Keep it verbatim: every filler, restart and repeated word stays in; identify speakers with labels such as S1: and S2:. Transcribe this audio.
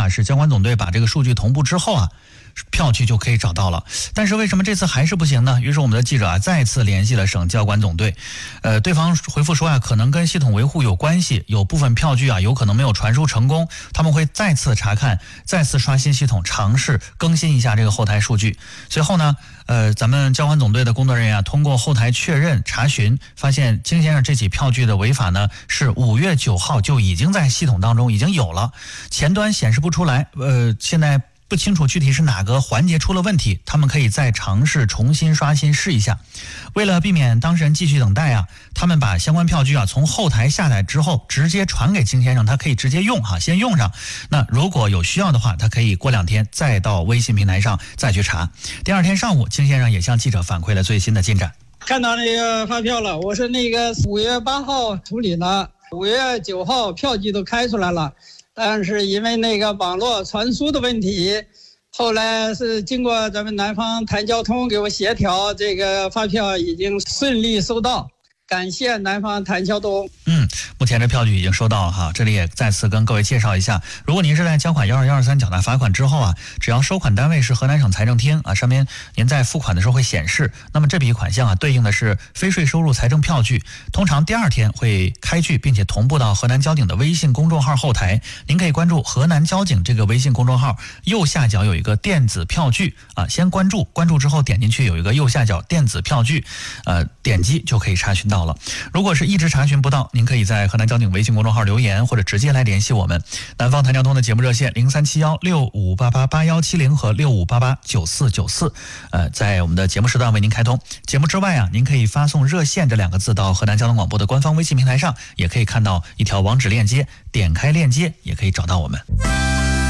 S1: 啊是交管总队把这个数据同步之后啊，票据就可以找到了。但是为什么这次还是不行呢？于是我们的记者啊再次联系了省交管总队，呃，对方回复说啊，可能跟系统维护有关系，有部分票据啊有可能没有传输成功，他们会再次查看，再次刷新系统，尝试更新一下这个后台数据。随后呢，呃，咱们交管总队的工作人员啊，通过后台确认查询，发现金先生这起票据的违法呢，是五月九号就已经在系统当中已经有了，前端显示不出来，呃，现在不清楚具体是哪个环节出了问题，他们可以再尝试重新刷新试一下。为了避免当事人继续等待啊，他们把相关票据啊从后台下载之后直接传给金先生，他可以直接用哈，先用上。那如果有需要的话，他可以过两天再到微信平台上再去查。第二天上午，金先生也向记者反馈了最新的进展。
S2: 看到那个发票了，我是那个五月八号处理了，五月九号票据都开出来了。但是因为那个网络传输的问题，后来是经过咱们南方谈交通给我协调，这个发票已经顺利收到，感谢南方谈交通。
S1: 嗯，目前这票据已经收到了哈，这里也再次跟各位介绍一下，如果您是在交款一二一二三缴纳罚款之后啊，只要收款单位是河南省财政厅啊，上面您在付款的时候会显示，那么这笔款项啊对应的是非税收入财政票据，通常第二天会开具并且同步到河南交警的微信公众号后台，您可以关注河南交警这个微信公众号，右下角有一个电子票据啊，先关注，关注之后点进去有一个右下角电子票据，呃，点击就可以查询到了。如果是一直查询不到，您可以在河南交警微信公众号留言，或者直接来联系我们。南方谈交通的节目热线零三七幺六五八八八幺七零和六五八八九四九四，呃，在我们的节目时段为您开通。节目之外啊，您可以发送热线这两个字到河南交通广播的官方微信平台上，也可以看到一条网址链接，点开链接也可以找到我们。